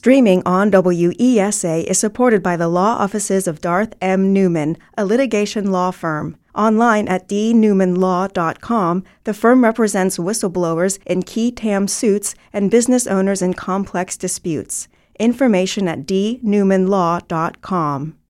Streaming on WESA is supported by the law offices of Darth M. Newman, a litigation law firm. Online at dnewmanlaw.com, the firm represents whistleblowers in qui tam suits and business owners in complex disputes. Information at dnewmanlaw.com.